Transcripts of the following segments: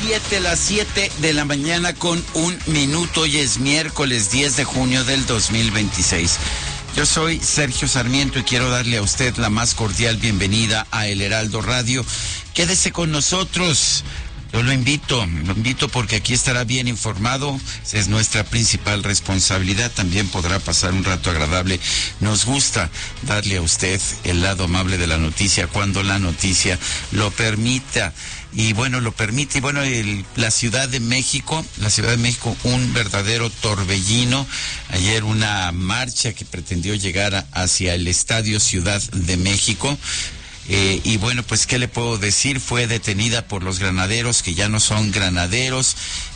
7 de la mañana con 1 minuto. Hoy es miércoles 10 de junio del 2026. Yo soy Sergio Sarmiento y quiero darle a usted la más cordial bienvenida a El Heraldo Radio. Quédese con nosotros. Yo lo invito porque aquí estará bien informado, es nuestra principal responsabilidad, también podrá pasar un rato agradable. Nos gusta darle a usted el lado amable de la noticia cuando la noticia lo permita. Y bueno, lo permite. Y bueno, la Ciudad de México, un verdadero torbellino. Ayer una marcha que pretendió llegar hacia el Estadio Ciudad de México. Y bueno, pues, ¿qué le puedo decir? Fue detenida por los granaderos, que ya no son granaderos.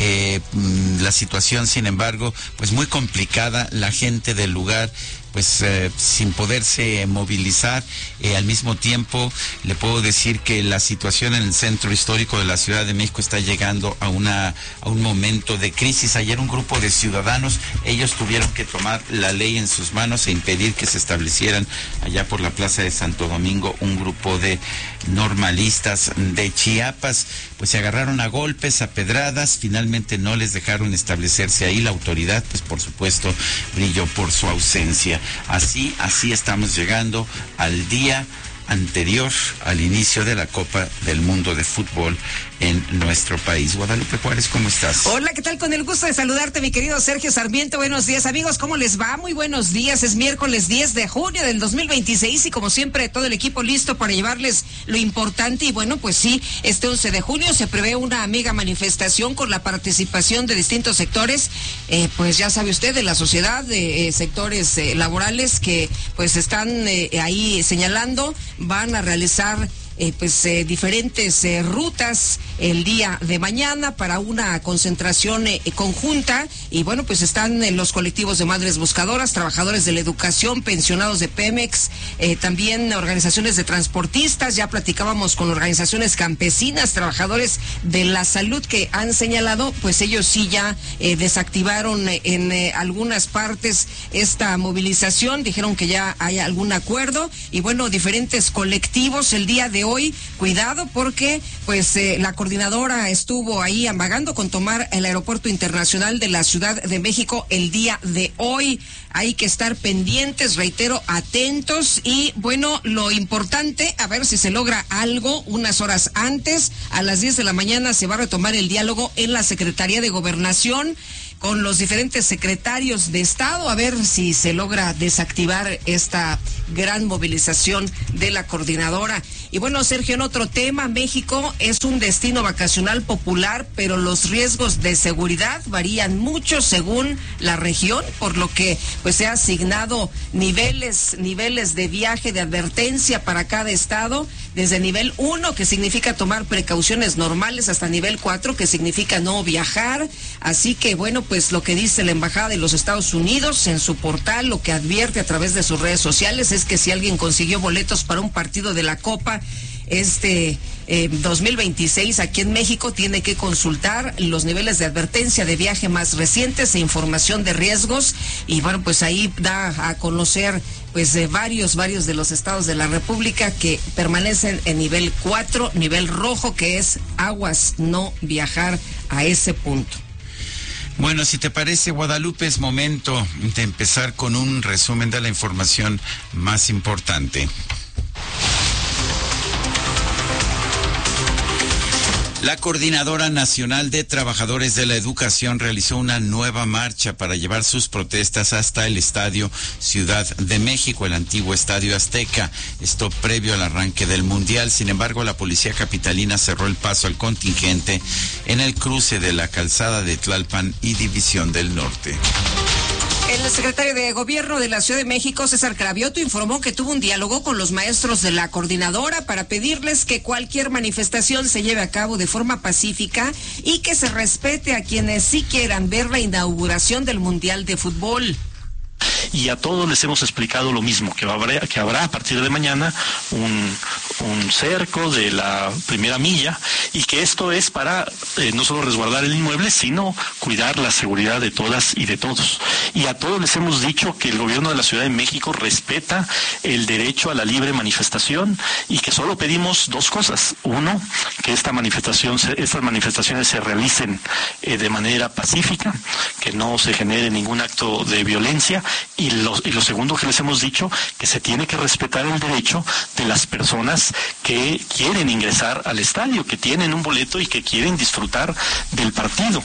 La situación, sin embargo, pues muy complicada. La gente del lugar, pues sin poderse movilizar. Al mismo tiempo, le puedo decir que la situación en el centro histórico de la Ciudad de México está llegando a un momento de crisis. Ayer un grupo de ciudadanos, ellos tuvieron que tomar la ley en sus manos e impedir que se establecieran allá por la Plaza de Santo Domingo un grupo de normalistas de Chiapas. Pues se agarraron a golpes, a pedradas, finalmente no les dejaron establecerse ahí. La autoridad, pues por supuesto, brilló por su ausencia. Así estamos llegando al día anterior al inicio de la Copa del Mundo de Fútbol en nuestro país. Guadalupe Juárez, ¿cómo estás? Hola, ¿qué tal? Con el gusto de saludarte, mi querido Sergio Sarmiento. Buenos días, amigos, ¿cómo les va? Muy buenos días. Es miércoles 10 de junio del 2026 y como siempre todo el equipo listo para llevarles lo importante. Y bueno, pues sí, este 11 de junio se prevé una mega manifestación con la participación de distintos sectores, pues ya sabe usted, de la sociedad, de sectores laborales que pues están ahí señalando, van a realizar diferentes rutas el día de mañana para una concentración conjunta. Y bueno, pues están los colectivos de madres buscadoras, trabajadores de la educación, pensionados de Pemex, también organizaciones de transportistas. Ya platicábamos con organizaciones campesinas, trabajadores de la salud, que han señalado, pues ellos sí ya desactivaron en algunas partes esta movilización, dijeron que ya hay algún acuerdo. Y bueno, diferentes colectivos el día de hoy, cuidado porque pues la coordinadora estuvo ahí amagando con tomar el aeropuerto internacional de la Ciudad de México el día de hoy. Hay que estar pendientes, reitero, atentos. Y bueno, lo importante, a ver si se logra algo unas horas antes. A las 10 de la mañana se va a retomar el diálogo en la Secretaría de Gobernación con los diferentes secretarios de Estado, a ver si se logra desactivar esta gran movilización de la coordinadora. Y bueno, Sergio, en otro tema, México es un destino vacacional popular, pero los riesgos de seguridad varían mucho según la región, por lo que pues se ha asignado niveles de viaje, de advertencia para cada estado, desde nivel 1, que significa tomar precauciones normales, hasta nivel 4, que significa no viajar. Así que bueno, pues lo que dice la Embajada de los Estados Unidos en su portal, lo que advierte a través de sus redes sociales, es que si alguien consiguió boletos para un partido de la Copa 2026 aquí en México, tiene que consultar los niveles de advertencia de viaje más recientes e información de riesgos. Y bueno, pues ahí da a conocer pues de varios de los estados de la República que permanecen en nivel 4, nivel rojo, que es aguas, no viajar a ese punto. Bueno, si te parece, Guadalupe, es momento de empezar con un resumen de la información más importante. La Coordinadora Nacional de Trabajadores de la Educación realizó una nueva marcha para llevar sus protestas hasta el Estadio Ciudad de México, el antiguo Estadio Azteca. Esto previo al arranque del Mundial. Sin embargo, la policía capitalina cerró el paso al contingente en el cruce de la calzada de Tlalpan y División del Norte. El secretario de Gobierno de la Ciudad de México, César Cravioto, informó que tuvo un diálogo con los maestros de la coordinadora para pedirles que cualquier manifestación se lleve a cabo de forma pacífica y que se respete a quienes sí quieran ver la inauguración del Mundial de Fútbol. y a todos les hemos explicado lo mismo, que habrá a partir de mañana un cerco de la primera milla, y que esto es para no solo resguardar el inmueble, sino cuidar la seguridad de todas y de todos. Y a todos les hemos dicho que el gobierno de la Ciudad de México respeta el derecho a la libre manifestación, y que solo pedimos dos cosas. Uno, que estas manifestaciones se realicen de manera pacífica, que no se genere ningún acto de violencia, y lo segundo que les hemos dicho, que se tiene que respetar el derecho de las personas que quieren ingresar al estadio, que tienen un boleto y que quieren disfrutar del partido.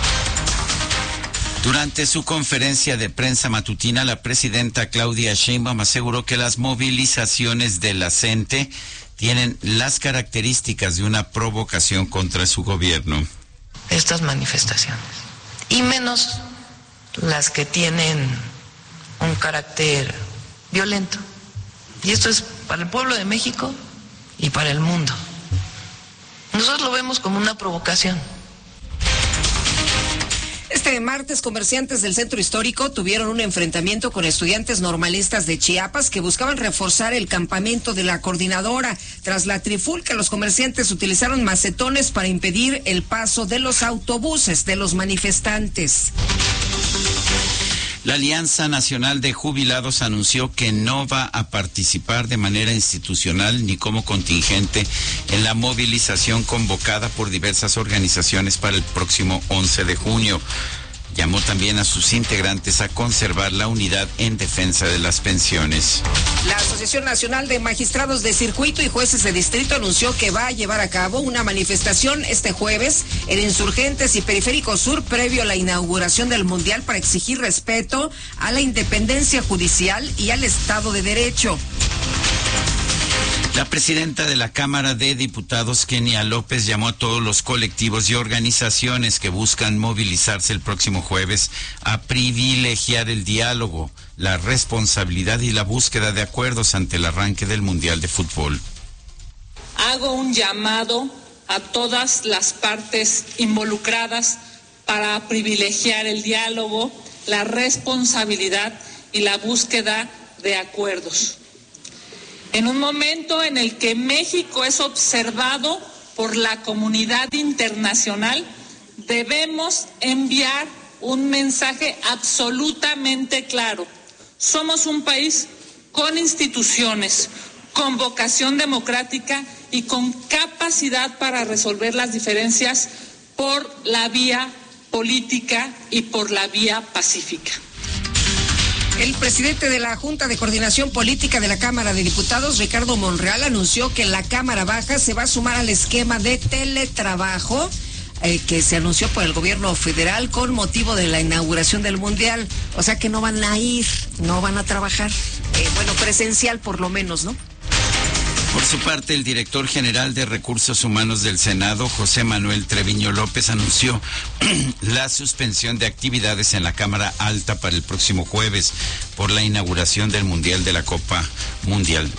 Durante su conferencia de prensa matutina, la presidenta Claudia Sheinbaum aseguró que las movilizaciones de la CENTE tienen las características de una provocación contra su gobierno. Estas manifestaciones, y menos las que tienen un carácter violento. Y esto es para el pueblo de México y para el mundo. Nosotros lo vemos como una provocación. Este martes, comerciantes del centro histórico tuvieron un enfrentamiento con estudiantes normalistas de Chiapas que buscaban reforzar el campamento de la coordinadora. Tras la trifulca, los comerciantes utilizaron macetones para impedir el paso de los autobuses de los manifestantes. La Alianza Nacional de Jubilados anunció que no va a participar de manera institucional ni como contingente en la movilización convocada por diversas organizaciones para el próximo 11 de junio. Llamó también a sus integrantes a conservar la unidad en defensa de las pensiones. La Asociación Nacional de Magistrados de Circuito y Jueces de Distrito anunció que va a llevar a cabo una manifestación este jueves en Insurgentes y Periférico Sur previo a la inauguración del Mundial para exigir respeto a la independencia judicial y al Estado de Derecho. La presidenta de la Cámara de Diputados, Kenia López, llamó a todos los colectivos y organizaciones que buscan movilizarse el próximo jueves a privilegiar el diálogo, la responsabilidad y la búsqueda de acuerdos ante el arranque del Mundial de Fútbol. Hago un llamado a todas las partes involucradas para privilegiar el diálogo, la responsabilidad y la búsqueda de acuerdos. En un momento en el que México es observado por la comunidad internacional, debemos enviar un mensaje absolutamente claro. Somos un país con instituciones, con vocación democrática y con capacidad para resolver las diferencias por la vía política y por la vía pacífica. El presidente de la Junta de Coordinación Política de la Cámara de Diputados, Ricardo Monreal, anunció que la Cámara Baja se va a sumar al esquema de teletrabajo que se anunció por el gobierno federal con motivo de la inauguración del Mundial. O sea que no van a ir, no van a trabajar. Presencial por lo menos, ¿no? Por su parte, el director general de Recursos Humanos del Senado, José Manuel Treviño López, anunció la suspensión de actividades en la Cámara Alta para el próximo jueves por la inauguración del Mundial de la Copa Mundial,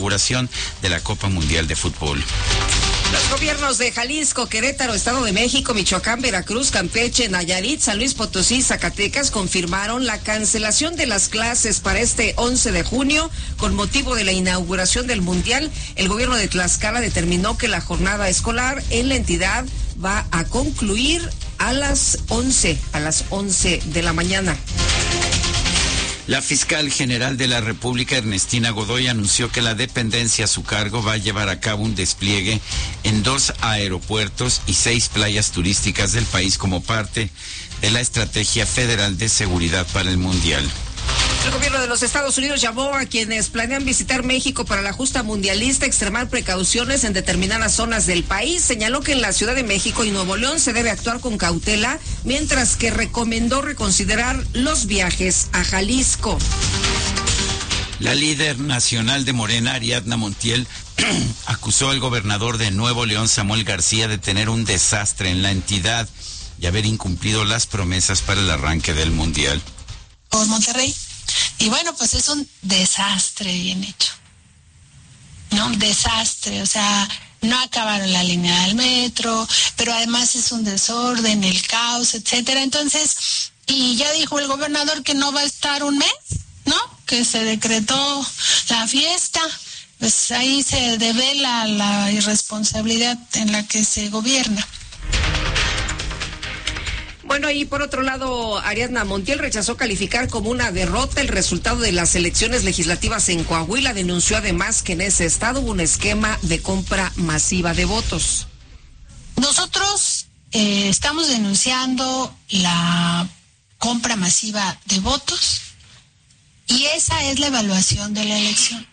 de Fútbol. Los gobiernos de Jalisco, Querétaro, Estado de México, Michoacán, Veracruz, Campeche, Nayarit, San Luis Potosí y Zacatecas confirmaron la cancelación de las clases para este 11 de junio con motivo de la inauguración del Mundial. El gobierno de Tlaxcala determinó que la jornada escolar en la entidad va a concluir a las 11 de la mañana. La fiscal general de la República, Ernestina Godoy, anunció que la dependencia a su cargo va a llevar a cabo un despliegue en 2 aeropuertos y 6 playas turísticas del país como parte de la Estrategia Federal de Seguridad para el Mundial. El gobierno de los Estados Unidos llamó a quienes planean visitar México para la justa mundialista a extremar precauciones en determinadas zonas del país. Señaló que en la Ciudad de México y Nuevo León se debe actuar con cautela, mientras que recomendó reconsiderar los viajes a Jalisco. La líder nacional de Morena, Ariadna Montiel, acusó al gobernador de Nuevo León, Samuel García, de tener un desastre en la entidad y haber incumplido las promesas para el arranque del Mundial. Por Monterrey. Y bueno, pues es un desastre bien hecho. ¿No? Un desastre, o sea, no acabaron la línea del metro, pero además es un desorden, el caos, etcétera. Entonces, y ya dijo el gobernador que no va a estar un mes. que se decretó la fiesta, pues ahí se devela la irresponsabilidad en la que se gobierna. Bueno, y por otro lado, Ariadna Montiel rechazó calificar como una derrota el resultado de las elecciones legislativas en Coahuila. Denunció además que en ese estado hubo un esquema de compra masiva de votos. Nosotros estamos denunciando la compra masiva de votos y esa es la evaluación de la elección.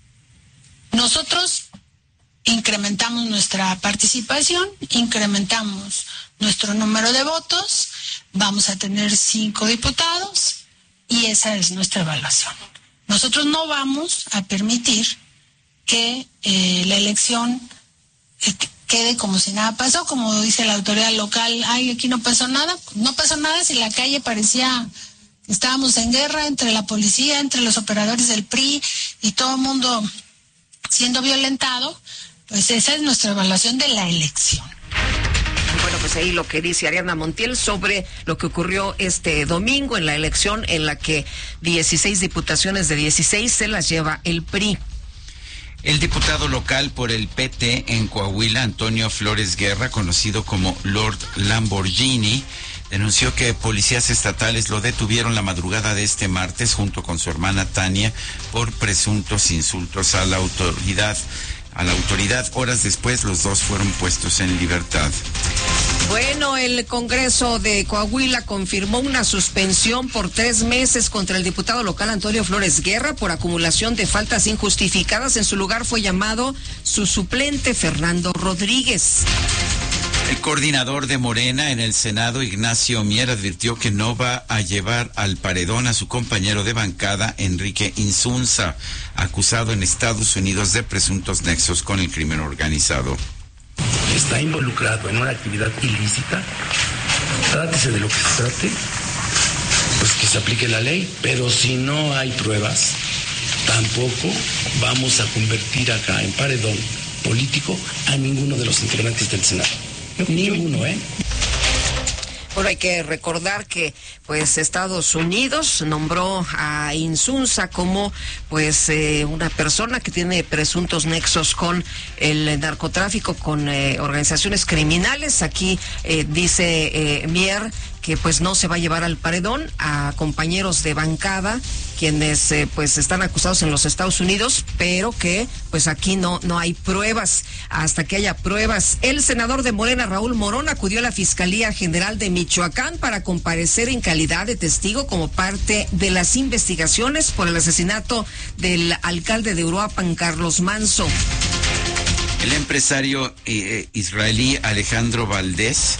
Nosotros incrementamos nuestra participación, incrementamos nuestro número de votos, vamos a tener 5 diputados y esa es nuestra evaluación. Nosotros no vamos a permitir que la elección quede como si nada pasó, como dice la autoridad local, ay, aquí no pasó nada si la calle parecía que estábamos en guerra entre la policía, entre los operadores del PRI y todo el mundo siendo violentado. Pues esa es nuestra evaluación de la elección. Bueno, pues ahí lo que dice Ariadna Montiel sobre lo que ocurrió este domingo en la elección en la que 16 diputaciones de 16 se las lleva el PRI. El diputado local por el PT en Coahuila, Antonio Flores Guerra, conocido como Lord Lamborghini, denunció que policías estatales lo detuvieron la madrugada de este martes junto con su hermana Tania por presuntos insultos a la autoridad. Horas después, los dos fueron puestos en libertad. Bueno, el Congreso de Coahuila confirmó una suspensión por 3 meses contra el diputado local Antonio Flores Guerra por acumulación de faltas injustificadas. En su lugar fue llamado su suplente Fernando Rodríguez. El coordinador de Morena en el Senado, Ignacio Mier, advirtió que no va a llevar al paredón a su compañero de bancada, Enrique Insunza, acusado en Estados Unidos de presuntos nexos con el crimen organizado. Está involucrado en una actividad ilícita, trátese de lo que se trate, pues que se aplique la ley, pero si no hay pruebas, tampoco vamos a convertir acá en paredón político a ninguno de los integrantes del Senado. Ninguno, Bueno, hay que recordar que pues Estados Unidos nombró a Insunza como pues una persona que tiene presuntos nexos con el narcotráfico, con organizaciones criminales. Aquí dice Mier que pues no se va a llevar al paredón a compañeros de bancada quienes pues están acusados en los Estados Unidos, pero que pues aquí no hay pruebas. Hasta que haya pruebas, el senador de Morena, Raúl Morón, acudió a la Fiscalía General de Michoacán para comparecer en calidad de testigo como parte de las investigaciones por el asesinato del alcalde de Uruapan, Carlos Manso. El empresario Israel Alejandro Valdés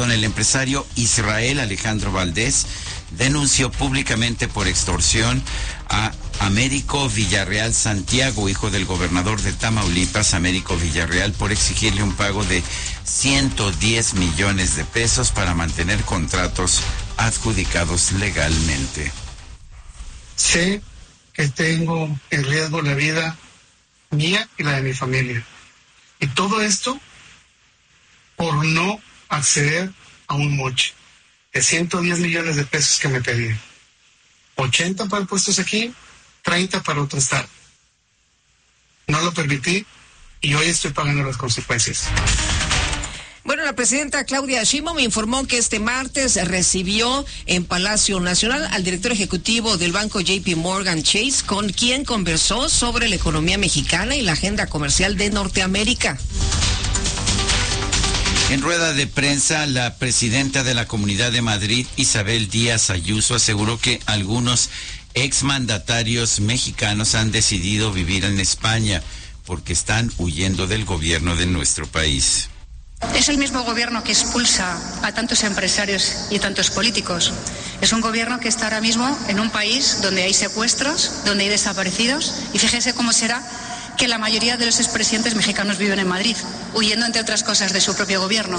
denunció públicamente por extorsión a Américo Villarreal Santiago, hijo del gobernador de Tamaulipas, Américo Villarreal, por exigirle un pago de 110 millones de pesos para mantener contratos adjudicados legalmente. Sé que tengo en riesgo la vida mía y la de mi familia. Y todo esto por no acceder a un moche de 110 millones de pesos que me pedían. 80 para puestos aquí, 30 para otro estado. No lo permití y hoy estoy pagando las consecuencias. Bueno, la presidenta Claudia Sheinbaum informó que este martes recibió en Palacio Nacional al director ejecutivo del banco JP Morgan Chase, con quien conversó sobre la economía mexicana y la agenda comercial de Norteamérica. En rueda de prensa, la presidenta de la Comunidad de Madrid, Isabel Díaz Ayuso, aseguró que algunos exmandatarios mexicanos han decidido vivir en España porque están huyendo del gobierno de nuestro país. Es el mismo gobierno que expulsa a tantos empresarios y tantos políticos. Es un gobierno que está ahora mismo en un país donde hay secuestros, donde hay desaparecidos, y fíjese cómo será que la mayoría de los expresidentes mexicanos viven en Madrid, huyendo, entre otras cosas, de su propio gobierno.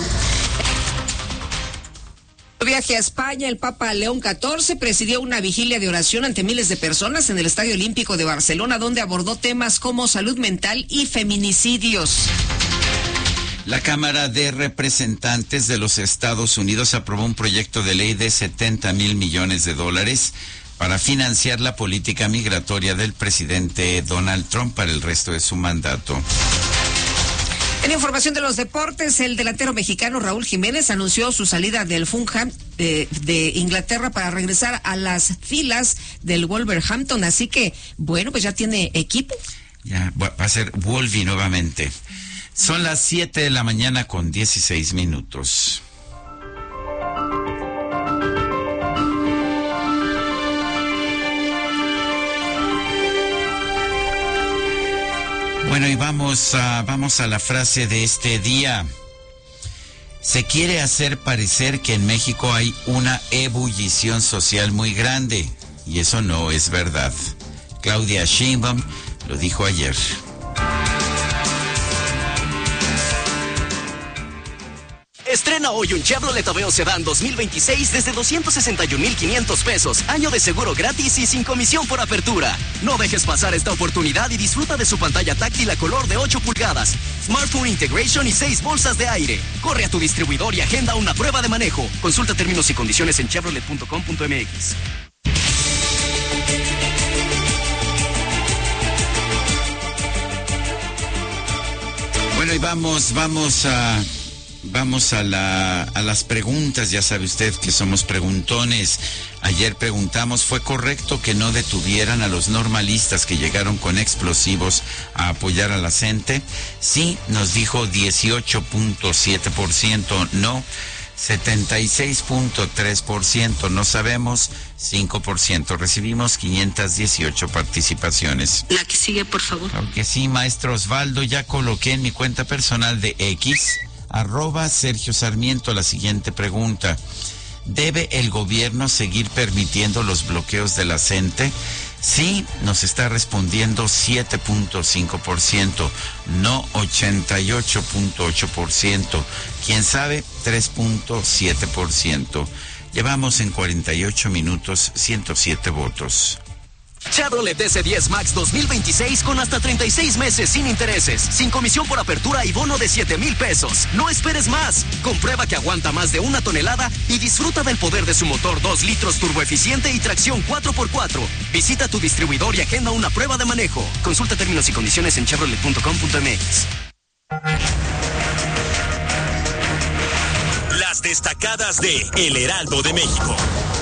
Viaje a España, el Papa León XIV presidió una vigilia de oración ante miles de personas en el Estadio Olímpico de Barcelona, donde abordó temas como salud mental y feminicidios. La Cámara de Representantes de los Estados Unidos aprobó un proyecto de ley de $70,000 millones para financiar la política migratoria del presidente Donald Trump para el resto de su mandato. En información de los deportes, el delantero mexicano Raúl Jiménez anunció su salida del Fulham de Inglaterra para regresar a las filas del Wolverhampton. Así que, bueno, pues ya tiene equipo. Ya va a ser Wolves nuevamente. Son las 7 de la mañana con 16 minutos. Bueno, y vamos a la frase de este día. Se quiere hacer parecer que en México hay una ebullición social muy grande, y eso no es verdad. Claudia Sheinbaum lo dijo ayer. Estrena hoy un Chevrolet Aveo Sedán 2026 desde 261,500 pesos. Año de seguro gratis y sin comisión por apertura. No dejes pasar esta oportunidad y disfruta de su pantalla táctil a color de 8 pulgadas, Smartphone Integration y 6 bolsas de aire. Corre a tu distribuidor y agenda una prueba de manejo. Consulta términos y condiciones en chevrolet.com.mx. Bueno, y vamos a las preguntas. Ya sabe usted que somos preguntones. Ayer preguntamos, ¿fue correcto que no detuvieran a los normalistas que llegaron con explosivos a apoyar a la gente? Sí, nos dijo 18.7%, no, 76.3%, no sabemos, 5%. Recibimos 518 participaciones. La que sigue, por favor. Claro que sí, maestro Osvaldo, ya coloqué en mi cuenta personal de X, @Sergio Sarmiento, la siguiente pregunta. ¿Debe el gobierno seguir permitiendo los bloqueos de la CENTE? Sí, nos está respondiendo 7.5%, no 88.8%, quién sabe 3.7%. Llevamos en 48 minutos 107 votos. Chevrolet DC10 Max 2026 con hasta 36 meses sin intereses, sin comisión por apertura y bono de 7,000 pesos. No esperes más. Comprueba que aguanta más de 1 tonelada y disfruta del poder de su motor 2 litros turboeficiente y tracción 4x4. Visita tu distribuidor y agenda una prueba de manejo. Consulta términos y condiciones en chevrolet.com.mx. Las destacadas de El Heraldo de México.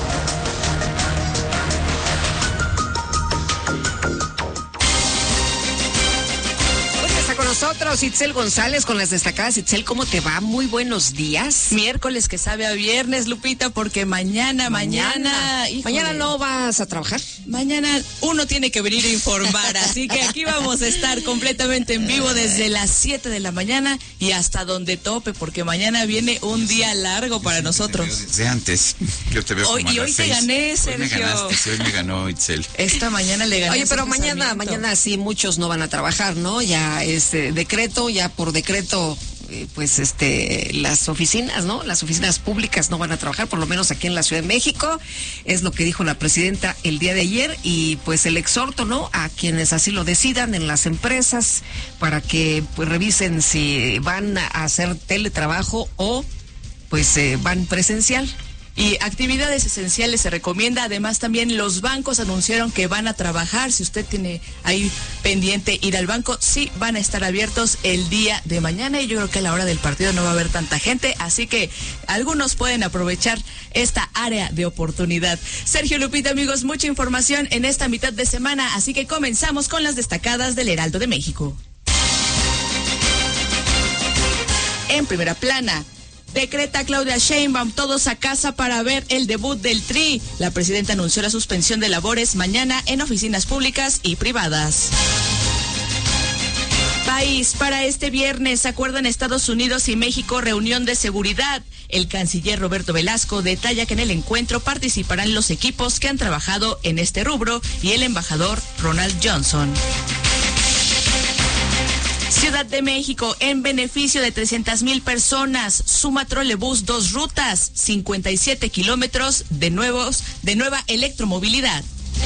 Nosotros, Itzel González, con las destacadas. Itzel, ¿cómo te va? Muy buenos días. Miércoles que sabe a viernes, Lupita, porque mañana. ¿Mañana no vas a trabajar? Mañana uno tiene que venir a informar, así que aquí vamos a estar completamente en vivo desde las 7 de la mañana y hasta donde tope, porque mañana viene un día largo para nosotros. Desde antes, yo te veo hoy, como a y las hoy 6. Te gané, Sergio. Hoy me ganó Itzel. Esta mañana le gané. Oye, pero mañana sí muchos no van a trabajar, ¿no? Ya decreto, ya por decreto, las oficinas, ¿no? Las oficinas públicas no van a trabajar, por lo menos aquí en la Ciudad de México, es lo que dijo la presidenta el día de ayer, y pues el exhorto, ¿no? A quienes así lo decidan en las empresas para que pues revisen si van a hacer teletrabajo o pues van presencial. Y actividades esenciales se recomienda. Además, también los bancos anunciaron que van a trabajar. Si usted tiene ahí pendiente ir al banco, sí van a estar abiertos el día de mañana. Y yo creo que a la hora del partido no va a haber tanta gente. Así que algunos pueden aprovechar esta área de oportunidad. Sergio, Lupita, amigos, mucha información en esta mitad de semana. Así que comenzamos con las destacadas del Heraldo de México. En primera plana. Decreta Claudia Sheinbaum todos a casa para ver el debut del Tri. La presidenta anunció la suspensión de labores mañana en oficinas públicas y privadas. País, para este viernes acuerdan Estados Unidos y México reunión de seguridad. El canciller Roberto Velasco detalla que en el encuentro participarán los equipos que han trabajado en este rubro y el embajador Ronald Johnson. Ciudad de México, en beneficio de 300,000 personas, suma trolebús 2 rutas, 57 kilómetros de nueva electromovilidad.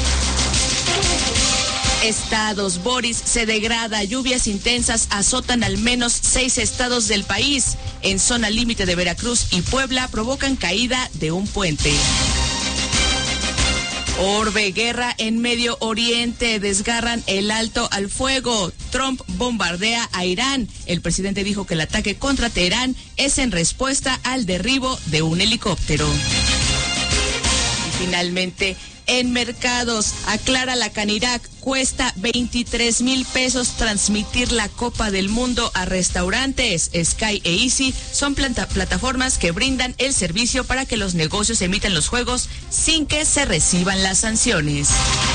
Estados, Boris se degrada, lluvias intensas azotan al menos 6 estados del país. En zona límite de Veracruz y Puebla provocan caída de un puente. Orbe, guerra en Medio Oriente, desgarran el alto al fuego. Trump bombardea a Irán. El presidente dijo que el ataque contra Teherán es en respuesta al derribo de un helicóptero. Y finalmente, en mercados, aclara la Canirac, cuesta 23,000 pesos transmitir la Copa del Mundo a restaurantes. Sky e Easy son plataformas que brindan el servicio para que los negocios emitan los juegos sin que se reciban las sanciones.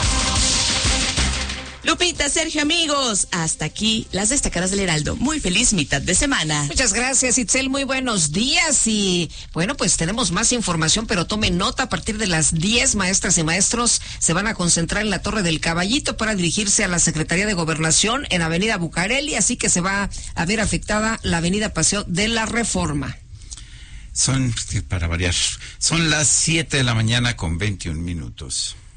Lupita, Sergio, amigos, hasta aquí las destacadas del Heraldo. Muy feliz mitad de semana. Muchas gracias, Itzel, muy buenos días. Y bueno, pues tenemos más información, pero tomen nota, a partir de las 10 maestras y maestros se van a concentrar en la Torre del Caballito para dirigirse a la Secretaría de Gobernación en Avenida Bucareli, así que se va a ver afectada la Avenida Paseo de la Reforma. Para variar, son las 7 de la mañana con 21 minutos.